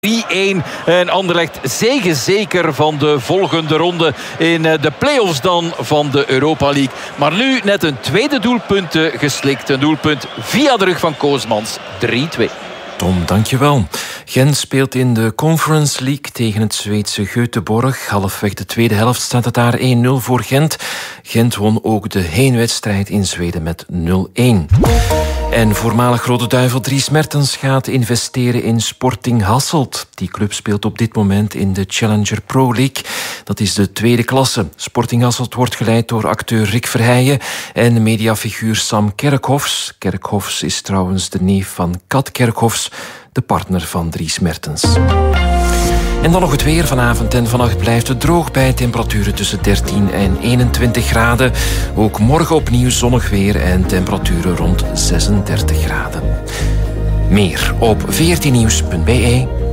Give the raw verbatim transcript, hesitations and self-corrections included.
drie-een. En Anderlecht zegenzeker van de volgende ronde in de play-offs dan van de Europa League. Maar nu net een tweede doelpunt geslikt. Een doelpunt via de rug van Koosmans. drie-twee. Tom, dankjewel. Gent speelt in de Conference League tegen het Zweedse Göteborg. Halfweg de tweede helft staat het daar één nul voor Gent. Gent won ook de heenwedstrijd in Zweden met nul-een. En voormalig Rode Duivel Dries Mertens gaat investeren in Sporting Hasselt. Die club speelt op dit moment in de Challenger Pro League. Dat is de tweede klasse. Sporting Hasselt wordt geleid door acteur Rick Verheijen en mediafiguur Sam Kerkhofs. Kerkhofs is trouwens de neef van Kat Kerkhofs, de partner van Dries Mertens. En dan nog het weer. Vanavond en vannacht blijft het droog bij temperaturen tussen dertien en eenentwintig graden. Ook morgen opnieuw zonnig weer en temperaturen rond zesendertig graden. Meer op veertien nieuws punt be.